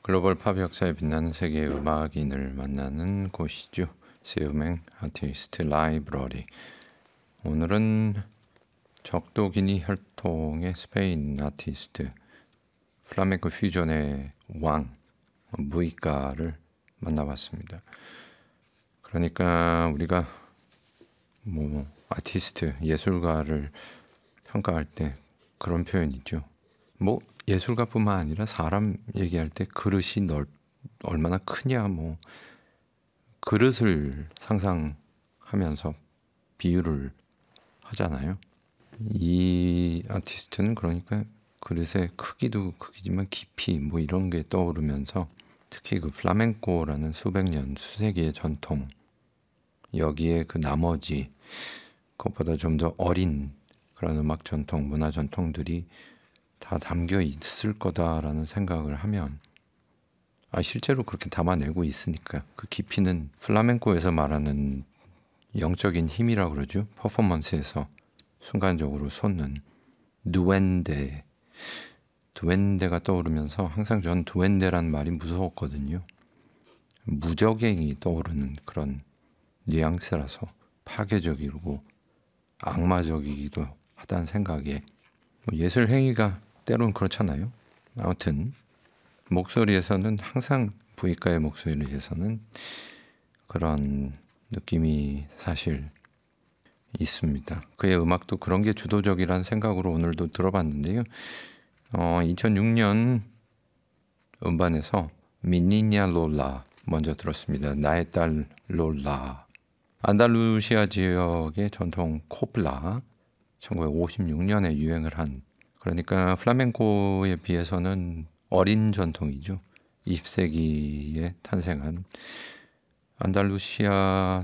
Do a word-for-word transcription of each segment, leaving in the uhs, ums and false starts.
글로벌 팝 역사에 빛나는 세계의 음악인을 만나는 곳이죠. 세우맹 아티스트 라이브러리. 오늘은 적도 기니 혈통의 스페인 아티스트, 플라멩코 퓨전의 왕, 무이카를 만나봤습니다. 그러니까 우리가 뭐 아티스트, 예술가를 평가할 때 그런 표현이 있죠. 뭐 예술가뿐만 아니라 사람 얘기할 때 그릇이 넓 얼마나 크냐, 뭐 그릇을 상상하면서 비유를 하잖아요. 이 아티스트는 그러니까 그릇의 크기도 크기지만 깊이 뭐 이런 게 떠오르면서 특히 그 플라멩코라는 수백 년, 수세기의 전통, 여기에 그 나머지 그것보다 좀 더 어린 그런 음악 전통, 문화 전통들이 다 담겨 있을 거다라는 생각을 하면, 아 실제로 그렇게 담아내고 있으니까 그 깊이는 플라멩코에서 말하는 영적인 힘이라고 그러죠. 퍼포먼스에서 순간적으로 솟는 두엔데, 두엔데가 떠오르면서 항상 전 두엔데란 말이 무서웠거든요. 무적행이 떠오르는 그런 뉘앙스라서 파괴적이고 악마적이기도 하다는 생각에, 뭐 예술 행위가 때론 그렇잖아요. 아무튼 목소리에서는 항상 부이카의 목소리에서는 그런 느낌이 사실 있습니다. 그의 음악도 그런 게 주도적이라는 생각으로 오늘도 들어봤는데요. 어, 이천육 년 음반에서 미니냐 롤라 먼저 들었습니다. 나의 딸 롤라. 안달루시아 지역의 전통 코플라, 천구백오십육 년에 유행을 한, 그러니까 플라멩코에 비해서는 어린 전통이죠. 이십 세기에 탄생한 안달루시아에서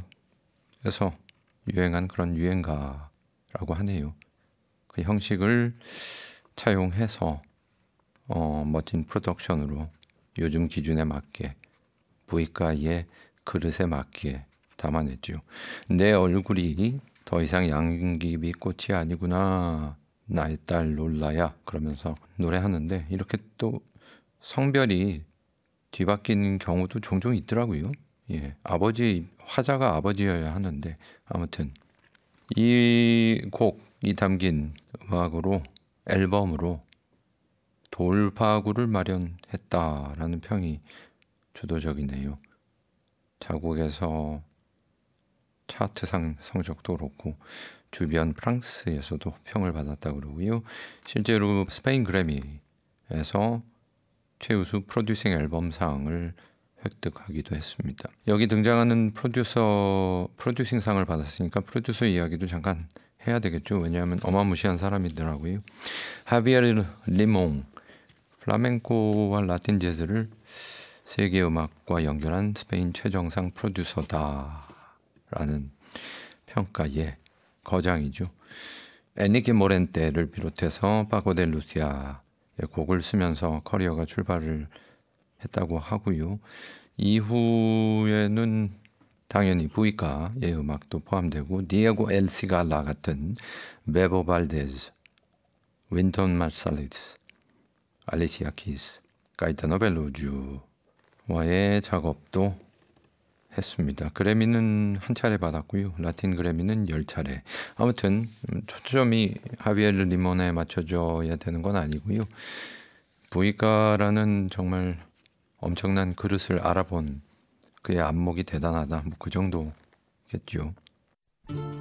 유행한 그런 유행가라고 하네요. 그 형식을 차용해서 어, 멋진 프로덕션으로 요즘 기준에 맞게, 부이카의 그릇에 맞게 담아냈죠. 내 얼굴이 더 이상 양귀비 꽃이 아니구나, 나의 딸 롤라야, 그러면서 노래하는데 이렇게 또 성별이 뒤바뀌는 경우도 종종 있더라고요. 예, 아버지, 화자가 아버지여야 하는데, 아무튼 이 곡이 담긴 음악으로, 앨범으로 돌파구를 마련했다라는 평이 주도적이네요. 자국에서 차트상 성적도 그렇고 주변 프랑스에서도 평을 받았다고 그러고요. 실제로 스페인 그래미에서 최우수 프로듀싱 앨범상을 획득하기도 했습니다. 여기 등장하는 프로듀서, 프로듀싱상을 받았으니까 프로듀서 이야기도 잠깐 해야 되겠죠. 왜냐하면 어마무시한 사람이더라고요. 하비에르 리몽, 플라멩코와 라틴 재즈를 세계 음악과 연결한 스페인 최정상 프로듀서다라는 평가의 거장이죠. 에니케 모렌테를 비롯해서 파고 데 루시아의 곡을 쓰면서 커리어가 출발을 했다고 하고요. 이후에는 당연히 부이카의 음악도 포함되고 디에고 엘 시갈라 같은 베보 발데즈, 윈톤 마르살리스, 알리시아 키스, 가이타노 벨로주와의 작업도 했습니다. 그래미는 한 차례 받았고요. 라틴 그래미는 열 차례. 아무튼 초점이 하비에르 리몬에 맞춰져야 되는 건 아니고요. 부이카라는 정말 엄청난 그릇을 알아본 그의 안목이 대단하다, 뭐 그 정도겠죠.